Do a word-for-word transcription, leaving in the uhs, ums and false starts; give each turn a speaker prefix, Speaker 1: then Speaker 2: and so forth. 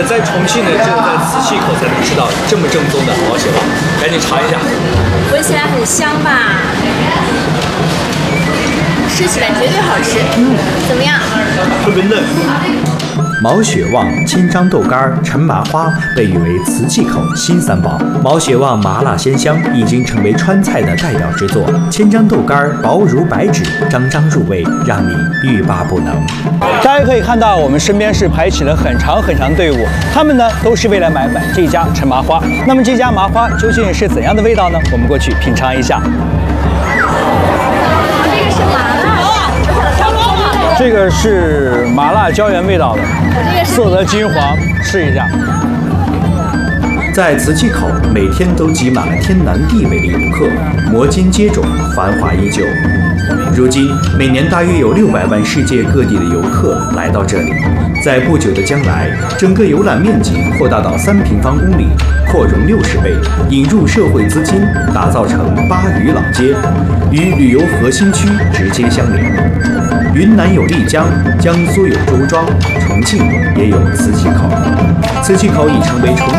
Speaker 1: 在重庆呢，只有在磁器口才能吃到这么正宗的毛血旺，赶紧尝一下。
Speaker 2: 闻起来很香吧？吃起来绝对好吃。嗯，怎么样？
Speaker 1: 特别嫩。
Speaker 3: 毛血旺、千张豆干、陈麻花被誉为磁器口新三宝。毛血旺麻辣鲜香，已经成为川菜的代表之作。千张豆干薄如白纸，张张入味，让你欲罢不能。
Speaker 4: 大家可以看到，我们身边是排起了很长很长队伍，他们呢都是为了买买这家陈麻花。那么这家麻花究竟是怎样的味道呢？我们过去品尝一下。这个是麻辣椒盐味道的，色泽金黄，试一下。
Speaker 3: 在磁器口，每天都挤满了天南地北的游客，摩肩接踵，繁华依旧。如今，每年大约有六百万世界各地的游客来到这里。在不久的将来，整个游览面积扩大到三平方公里，扩容六十倍，引入社会资金，打造成巴渝老街，与旅游核心区直接相连。云南有丽江，江苏有周庄，重庆也有磁器口。磁器口已成为重